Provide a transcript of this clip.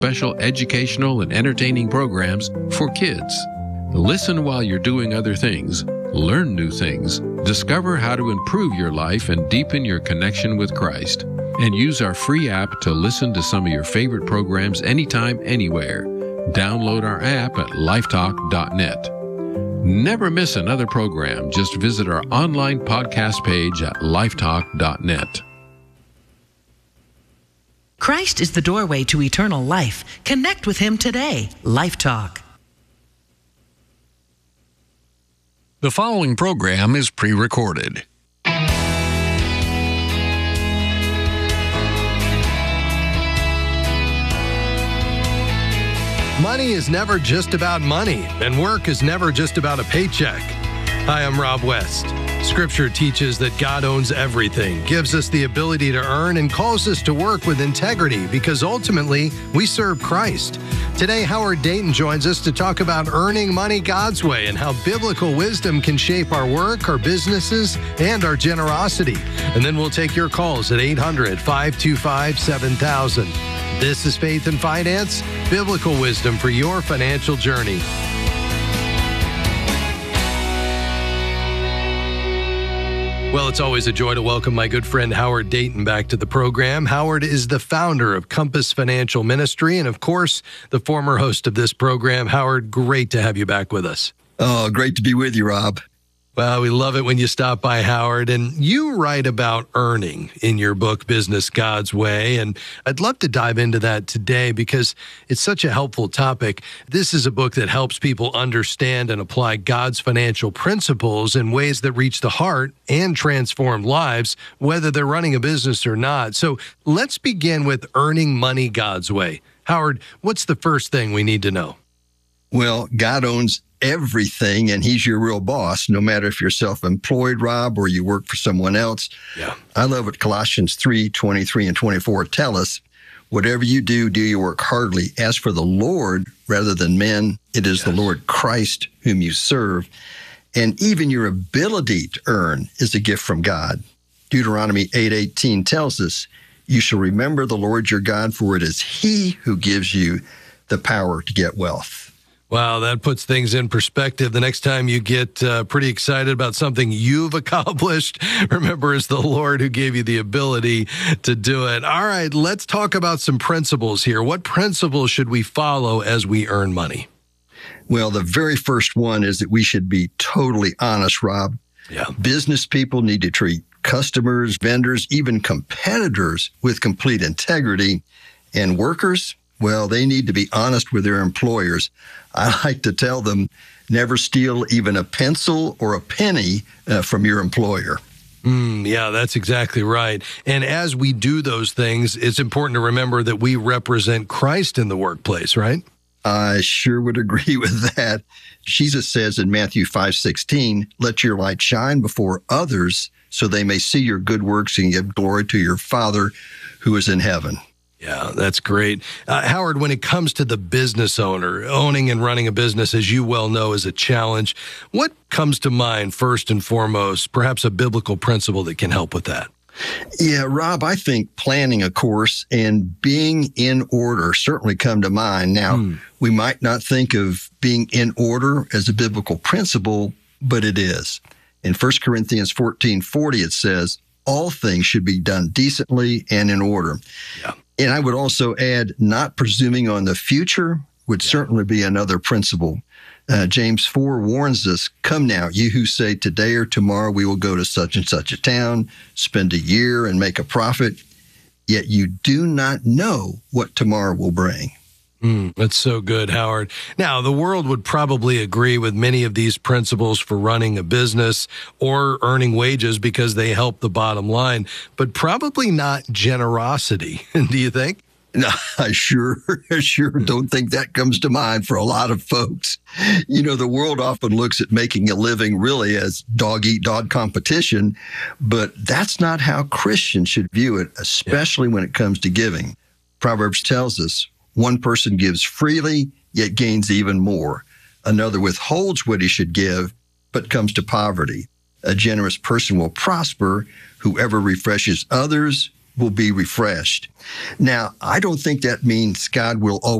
special educational and entertaining programs for kids. Listen while you're doing other things, learn new things, discover how to improve your life and deepen your connection with Christ. And use our free app to listen to some of your favorite programs anytime, anywhere. Download our app at lifetalk.net. Never miss another program. Just visit our online podcast page at lifetalk.net. Christ is the doorway to eternal life. Connect with Him today. Life Talk. The following program is pre-recorded. Money is never just about money, and work is never just about a paycheck. Hi, I'm Rob West. Scripture teaches that God owns everything, gives us the ability to earn, and calls us to work with integrity because ultimately we serve Christ. Today, Howard Dayton joins us to talk about earning money God's way and how biblical wisdom can shape our work, our businesses, and our generosity. And then we'll take your calls at 800-525-7000. This is Faith and Finance, biblical wisdom for your financial journey. Well, it's always a joy to welcome my good friend Howard Dayton back to the program. Howard is the founder of Compass Financial Ministry and, of course, the former host of this program. Howard, great to have you back with us. Oh, great to be with you, Rob. Well, we love it when you stop by, Howard. And you write about earning in your book, Business God's Way. And I'd love to dive into that today because it's such a helpful topic. This is a book that helps people understand and apply God's financial principles in ways that reach the heart and transform lives, whether they're running a business or not. So let's begin with earning money God's way. Howard, what's the first thing we need to know? Well, God owns everything, and He's your real boss, no matter if you're self-employed, Rob, or you work for someone else. Yeah. I love what Colossians 3:23 and 24 tell us. Whatever you do, do your work heartily, as for the Lord rather than men. It is the Lord Christ whom you serve. And even your ability to earn is a gift from God. Deuteronomy 8:18 tells us, you shall remember the Lord your God, for it is He who gives you the power to get wealth. Wow, that puts things in perspective. The next time you get pretty excited about something you've accomplished, remember it's the Lord who gave you the ability to do it. All right, let's talk about some principles here. What principles should we follow as we earn money? Well, the very first one is that we should be totally honest, Rob. Yeah. Business people need to treat customers, vendors, even competitors with complete integrity. And workers, well, they need to be honest with their employers. I like to tell them, never steal even a pencil or a penny from your employer. Yeah, that's exactly right. And as we do those things, it's important to remember that we represent Christ in the workplace, right? I sure would agree with that. Jesus says in Matthew 5:16, let your light shine before others so they may see your good works and give glory to your Father who is in heaven. Yeah, that's great. Howard, when it comes to the business owner, owning and running a business, as you well know, is a challenge. What comes to mind first and foremost, perhaps a biblical principle that can help with that? Yeah, Rob, I think planning, of course, and being in order certainly come to mind. Now, we might not think of being in order as a biblical principle, but it is. In 1 Corinthians 14:40, it says, all things should be done decently and in order. Yeah. And I would also add, not presuming on the future would certainly be another principle. James 4 warns us, come now, you who say today or tomorrow we will go to such and such a town, spend a year and make a profit, yet you do not know what tomorrow will bring. That's so good, Howard. Now, the world would probably agree with many of these principles for running a business or earning wages because they help the bottom line, but probably not generosity. Do you think? No, I sure don't think that comes to mind for a lot of folks. You know, the world often looks at making a living really as dog-eat-dog competition, but that's not how Christians should view it, especially when it comes to giving. Proverbs tells us, one person gives freely, yet gains even more. Another withholds what he should give, but comes to poverty. A generous person will prosper. Whoever refreshes others will be refreshed. Now, I don't think that means God will